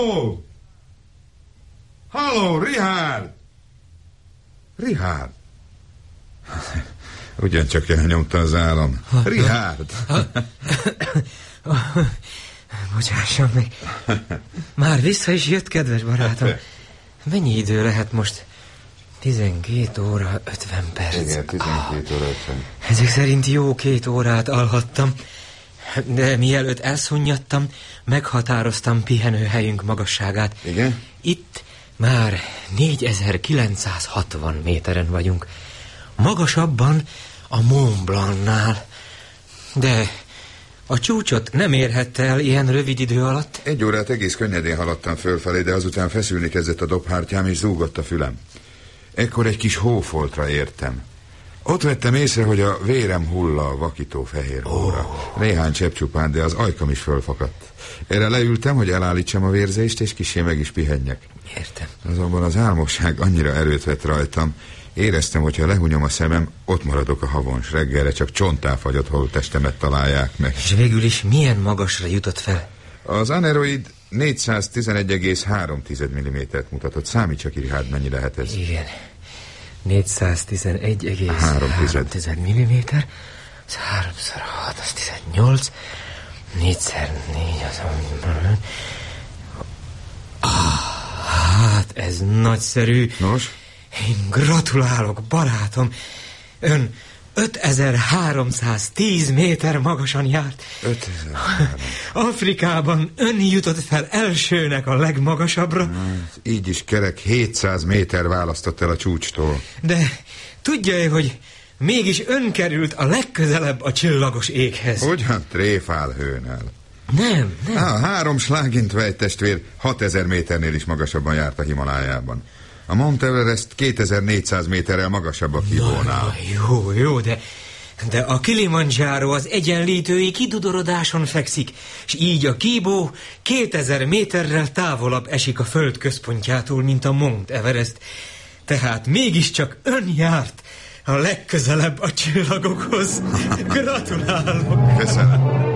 Halló, Richard! Richard! Ugyancsak elnyomta az állam. Richard! Bocsásson meg. Már vissza is jött, kedves barátom. Mennyi idő lehet most? 12 óra 50 perc. Igen, 12 óra 50. Ezek szerint jó 2 órát alhattam. De mielőtt elszunnyadtam, meghatároztam pihenőhelyünk magasságát. Igen? Itt már 4960 méteren vagyunk. Magasabban a Mont Blancnál. De a csúcsot nem érhette el ilyen rövid idő alatt? 1 órát egész könnyedén haladtam fölfelé, de azután feszülni kezdett a dobhártyám, és zúgott a fülem. Ekkor egy kis hófoltra értem. Ott vettem észre, hogy a vérem hull a vakító fehér hóra. Néhány csepp csupán, de az ajkam is fölfakadt. Erre leültem, hogy elállítsam a vérzést, és kissé meg is pihenjek. Értem. Azonban az álmosság annyira erőt vett rajtam, éreztem, hogyha lehunyom a szemem, ott maradok a havon, s reggelre csak csontáfagyott holttestemet találják meg. És végül is milyen magasra jutott fel? Az aneroid 411,3 mm-t mutatott. Számítsa ki, Richard, mennyi lehet ez? Igen. 411,3 mm. Az 3x6, az 18. 4x4, az... Hát ez nagyszerű. Nos? Én gratulálok, barátom. Ön 5310 méter magasan járt. 5300. Afrikában ön jutott fel elsőnek a legmagasabbra. Így is kerek 700 méter választott el a csúcstól. De tudja-e, hogy mégis ön került a legközelebb a csillagos éghez? Hogyan tréfálhőnel? Nem. 3 Schlagintweit testvér 6000 méternél is magasabban járt a Himalájában. A Mount Everest 2400 méterrel magasabb a Kibónál. Jó, de a Kilimanjaro az egyenlítői kidudorodáson fekszik, és így a Kibó 2000 méterrel távolabb esik a föld központjától, mint a Mount Everest. Tehát mégiscsak ön járt a legközelebb a csillagokhoz. Gratulálok! Köszönöm.